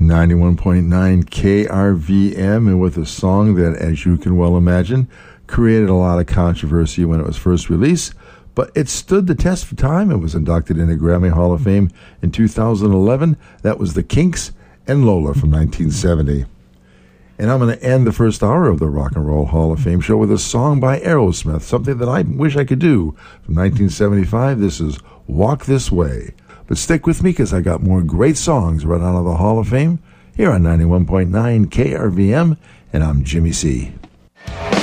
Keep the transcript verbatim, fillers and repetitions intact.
ninety-one point nine K R V M, and with a song that, as you can well imagine, created a lot of controversy when it was first released, but it stood the test for time. It was inducted into Grammy Hall of Fame in two thousand eleven. That was the Kinks and Lola from nineteen seventy. And I'm going to end the first hour of the Rock and Roll Hall of Fame show with a song by Aerosmith, something that I wish I could do, from nineteen seventy-five. This is Walk This Way. But stick with me, because I got more great songs right out of the Hall of Fame here on ninety-one point nine K R V M, and I'm Jimmy C.